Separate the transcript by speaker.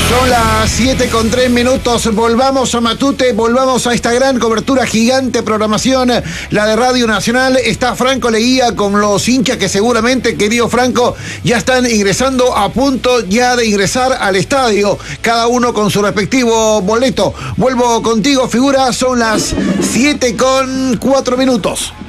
Speaker 1: Son las 7:03. Volvamos a Matute, volvamos a esta gran cobertura, gigante programación, la de Radio Nacional. Está Franco Leguía con los hinchas que seguramente, querido Franco, ya están ingresando, a punto ya de ingresar al estadio, cada uno con su respectivo boleto. Vuelvo contigo, figura, son las 7:04.